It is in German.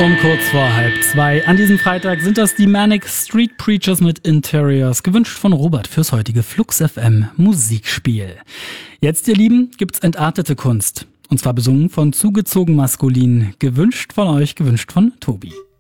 Um kurz vor 1:30 an diesem Freitag sind das die Manic Street Preachers mit Interiors, gewünscht von Robert fürs heutige Flux FM Musikspiel. Jetzt, ihr Lieben, gibt's entartete Kunst. Und zwar besungen von Zugezogen Maskulin, gewünscht von euch, gewünscht von Tobi.